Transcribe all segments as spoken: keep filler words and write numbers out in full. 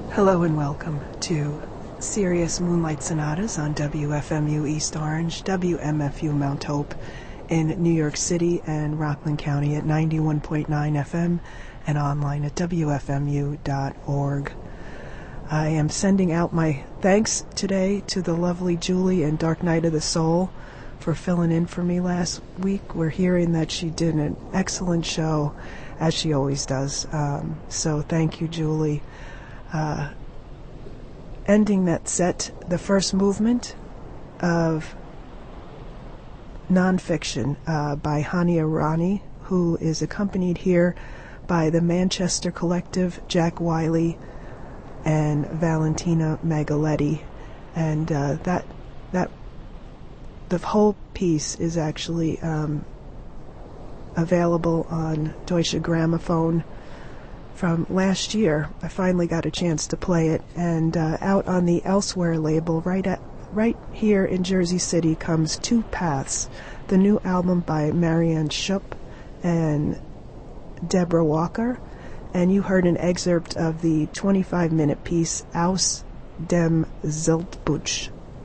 Hello and welcome to Sirius Moonlight Sonatas on W F M U East Orange, W M F U Mount Hope in New York City and Rockland County at ninety-one point nine F M and online at W F M U dot org. I am sending out my thanks today to the lovely Julie in Dark Night of the Soul for filling in for me last week. We're hearing that she did an excellent show, as she always does. Um, so thank you, Julie. Uh, ending that set, the first movement of Nonfiction uh, by Hania Rani, who is accompanied here by the Manchester Collective, Jack Wiley, and Valentina Magaletti. And uh, that that the whole piece is actually um, available on Deutsche Grammophon from last year. I finally got a chance to play it, and uh, out on the Elsewhere label, right at right here in Jersey City, comes Two Paths, the new album by Marianne Schupp and Deborah Walker, and you heard an excerpt of the twenty-five minute piece Aus dem Ziltbusch,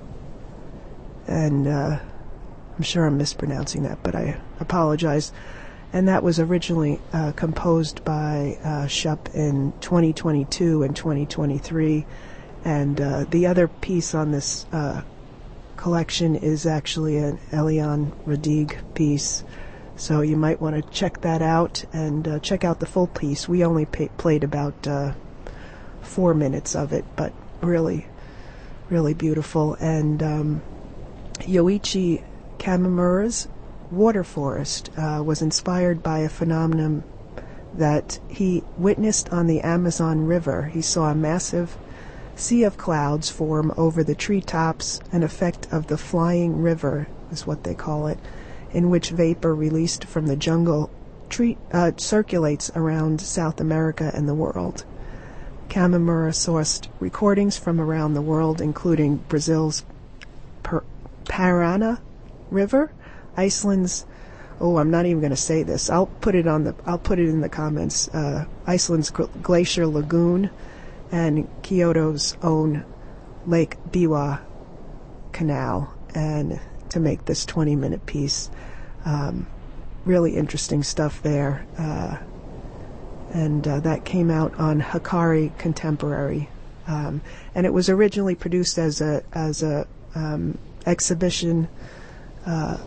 and uh, I'm sure I'm mispronouncing that, but I apologize. And that was originally uh, composed by uh, Schupp in twenty twenty-two and twenty twenty-three. And uh, the other piece on this uh, collection is actually an Eliane Radigue piece. So you might want to check that out and uh, check out the full piece. We only pay- played about uh, four minutes of it, but really, really beautiful. And um, Yoichi Kamimura's Water Forest uh, was inspired by a phenomenon that he witnessed on the Amazon River. He saw a massive sea of clouds form over the treetops, an effect of the flying river is what they call it, in which vapor released from the jungle tre- uh, circulates around South America and the world. Kamimura sourced recordings from around the world, including Brazil's per- Parana River, Iceland's, oh, I'm not even going to say this. I'll put it on the. I'll put it in the comments. Uh, Iceland's Glacier Lagoon, and Kyoto's own Lake Biwa Canal, and to make this twenty minute piece, um, really interesting stuff there. Uh, and uh, that came out on Hikari Contemporary, um, and it was originally produced as a as a um, exhibition. Uh,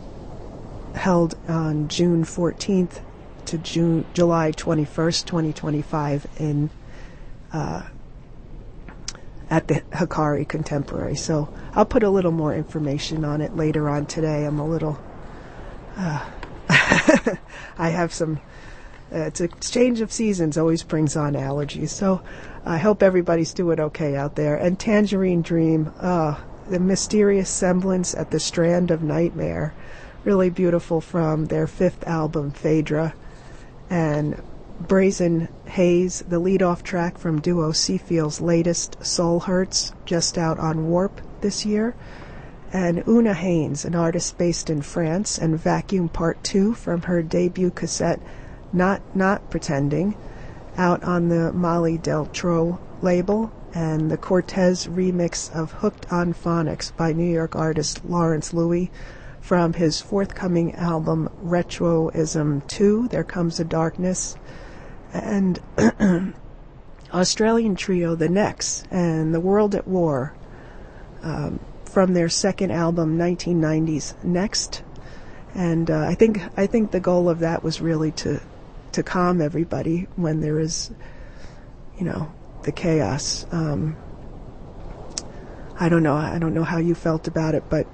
held on June fourteenth to June, July twenty-first, twenty twenty-five in uh, at the Hikari Contemporary. So I'll put a little more information on it later on today. I'm a little uh, I have some uh, it's a change of seasons always brings on allergies, so I hope everybody's doing okay out there. And Tangerine Dream, uh, the mysterious semblance at the Strand of Nightmare, really beautiful, from their fifth album, Phaedra. And Brazen Haze, the lead-off track from duo Seafield's latest, Soul Hurts, just out on Warp this year. And Una Haynes, an artist based in France, and Vacuum Part two from her debut cassette, Not Not Pretending, out on the Molly Del Tro label, and the Cortez remix of Hooked on Phonics by New York artist Lawrence Louis, from his forthcoming album Retroism two, There Comes a Darkness, and Australian trio The Necks and The World at War, um, from their second album nineteen nineties Next. And uh, I think I think the goal of that was really to to calm everybody when there is, you know, the chaos. Um, I don't know. I don't know how you felt about it, but